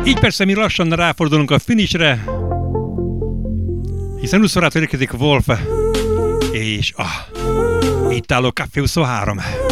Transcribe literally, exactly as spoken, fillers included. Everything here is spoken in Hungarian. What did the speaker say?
Így persze mi lassan ráfordulunk a finishre, hiszen huszonháromtól érkezik Wolf, és ah, itt álló Café huszonhárom.